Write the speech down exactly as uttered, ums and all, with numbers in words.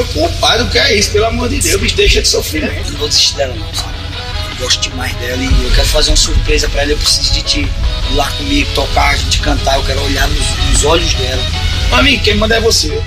meu compadre, o que é isso? Pelo amor de Deus, bicho, deixa de sofrer. Eu não vou desistir dela não, sabe? Eu gosto demais dela e eu quero fazer uma surpresa pra ela. Eu preciso de ti ir lá comigo, tocar, a gente cantar. Eu quero olhar nos, nos olhos dela. Pra mim, quem manda é você.